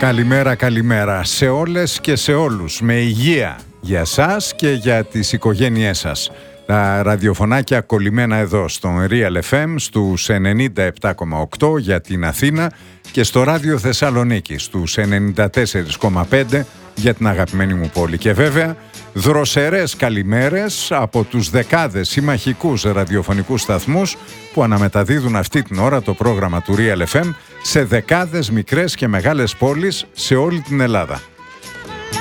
Καλημέρα, καλημέρα σε όλες και σε όλους. Με υγεία για σας και για τις οικογένειές σας. Τα ραδιοφωνάκια κολλημένα εδώ στον Real FM στους 97,8 για την Αθήνα και στο Ράδιο Θεσσαλονίκη στους 94,5 για την αγαπημένη μου πόλη. Και βέβαια δροσερές καλημέρες από τους δεκάδες συμμαχικούς ραδιοφωνικούς σταθμούς που αναμεταδίδουν αυτή την ώρα το πρόγραμμα του Real FM σε δεκάδες μικρές και μεγάλες πόλεις σε όλη την Ελλάδα.